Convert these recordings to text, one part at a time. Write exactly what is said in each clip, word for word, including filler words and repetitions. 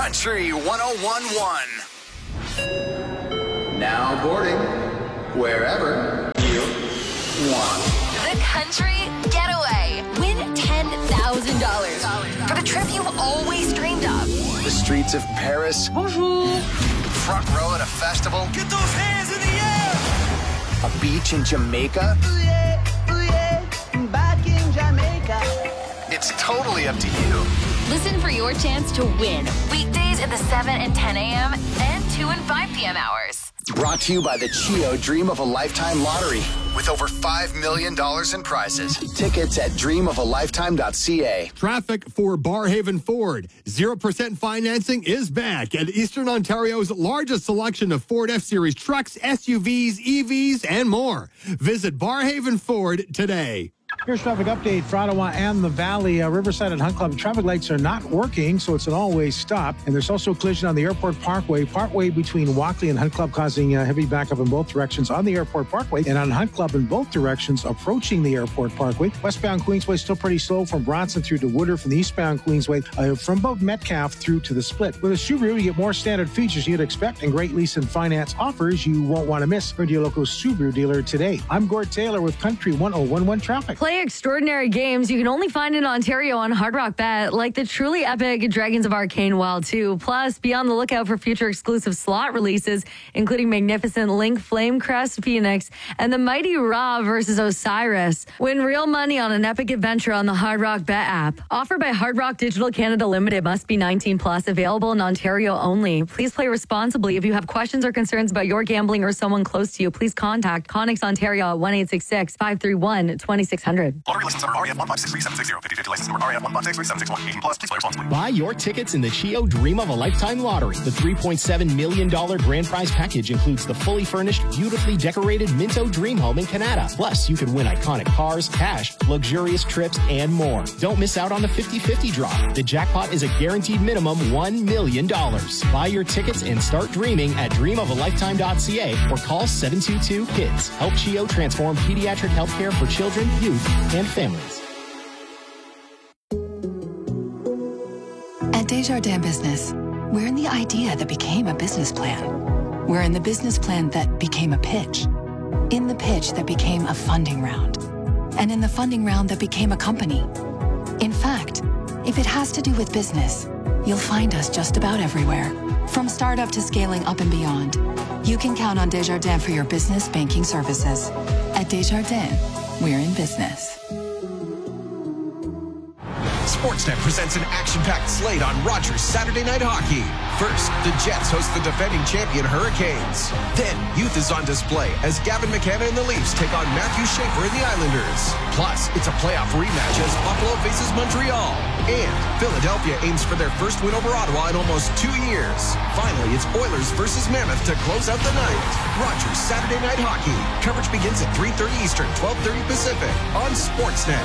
Country one oh one point one. Now boarding wherever you want. The Country Getaway. Win ten thousand dollars for the trip you've always dreamed of. The streets of Paris. Bonjour. Front row at a festival. Get those hands in the air. A beach in Jamaica. Ooh yeah, ooh yeah, back in Jamaica. It's totally up to you. Listen for your chance to win. Weekdays at the seven and ten a.m. and two and five p.m. hours. Brought to you by the Chio Dream of a Lifetime Lottery with over five million dollars in prizes. Tickets at dream of a lifetime dot c a. Traffic for Barhaven Ford. zero percent financing is back at Eastern Ontario's largest selection of Ford F-Series trucks, S U Vs, E Vs, and more. Visit Barhaven Ford today. Here's traffic update for Ottawa and the Valley. Uh, Riverside and Hunt Club traffic lights are not working, so it's an all-way stop. And there's also a collision on the Airport Parkway, partway between Walkley and Hunt Club, causing uh, heavy backup in both directions on the Airport Parkway and on Hunt Club in both directions approaching the Airport Parkway. Westbound Queensway still pretty slow from Bronson through to Woodard, from the eastbound Queensway uh, from about Metcalfe through to the Split. With a Subaru, you get more standard features you'd expect and great lease and finance offers you won't want to miss. Go to your local Subaru dealer today. I'm Gord Taylor with Country one oh one one Traffic. Play extraordinary games you can only find in Ontario on Hard Rock Bet, like the truly epic Dragons of Arcane Wild two. Plus, be on the lookout for future exclusive slot releases, including Magnificent Link, Flamecrest, Phoenix, and the Mighty Ra versus Osiris. Win real money on an epic adventure on the Hard Rock Bet app. Offered by Hard Rock Digital Canada Limited. Must be nineteen plus. Available in Ontario only. Please play responsibly. If you have questions or concerns about your gambling or someone close to you, please contact Connex Ontario at one eight six six, five three one, two six zero zero. Lottery license number R E F one five six three seven six zero. fifty fifty license number R E F one five six three seven six one. eighteen plus. Please play responsibly. Buy your tickets in the Chio Dream of a Lifetime Lottery. The three point seven million dollars grand prize package includes the fully furnished, beautifully decorated Minto Dream Home in Canada. Plus, you could win iconic cars, cash, luxurious trips, and more. Don't miss out on the fifty fifty draw. The jackpot is a guaranteed minimum one million dollars. Buy your tickets and start dreaming at dream of a lifetime dot c a or call seven two two KIDS. Help Chio transform pediatric healthcare for children, youth, and families. At Desjardins Business, we're in the idea that became a business plan. We're in the business plan that became a pitch. In the pitch that became a funding round. And in the funding round that became a company. In fact, if it has to do with business, you'll find us just about everywhere. From startup to scaling up and beyond, you can count on Desjardins for your business banking services. At Desjardins, we're in business. Sportsnet presents an action-packed slate on Rogers Saturday Night Hockey. First, the Jets host the defending champion Hurricanes. Then, youth is on display as Gavin McKenna and the Leafs take on Matthew Schaefer and the Islanders. Plus, it's a playoff rematch as Buffalo faces Montreal. And Philadelphia aims for their first win over Ottawa in almost two years. Finally, it's Oilers versus Mammoth to close out the night. Rogers Saturday Night Hockey. Coverage begins at three thirty Eastern, twelve thirty Pacific on Sportsnet.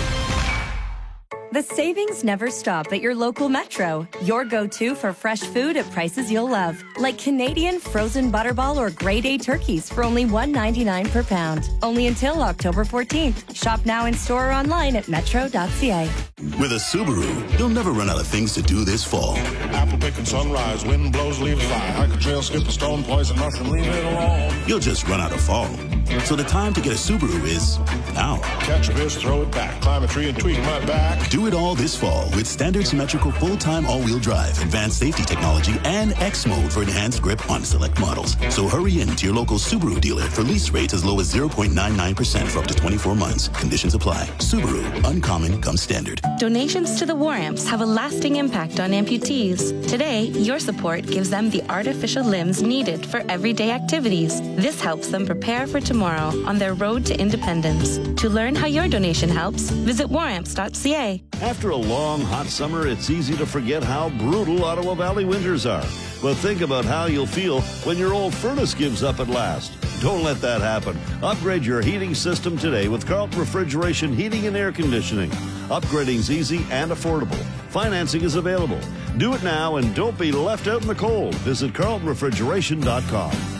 The savings never stop at your local Metro. Your go-to for fresh food at prices you'll love. Like Canadian frozen butterball or grade A turkeys for only one ninety-nine per pound. Only until October fourteenth. Shop now in store or online at metro dot c a. With a Subaru, you'll never run out of things to do this fall. Apple picking sunrise, wind blows, leaves fly. Hike a trail, skip a stone, poison mushroom, leave it alone. You'll just run out of fall. So the time to get a Subaru is now. Catch a fish, throw it back, climb a tree and tweak my back. Do it all this fall with standard symmetrical full-time all-wheel drive, advanced safety technology, and X mode for enhanced grip on select models. So hurry in to your local Subaru dealer for lease rates as low as zero point nine nine percent for up to twenty-four months. Conditions apply. Subaru, uncommon comes standard. Donations to the War Amps have a lasting impact on amputees. Today, your support gives them the artificial limbs needed for everyday activities. This helps them prepare for tomorrow on their road to independence. To learn how your donation helps, visit war amps dot c a. After a long, hot summer, it's easy to forget how brutal Ottawa Valley winters are. But think about how you'll feel when your old furnace gives up at last. Don't let that happen. Upgrade your heating system today with Carlton Refrigeration Heating and Air Conditioning. Upgrading's easy and affordable. Financing is available. Do it now and don't be left out in the cold. Visit carlton refrigeration dot com.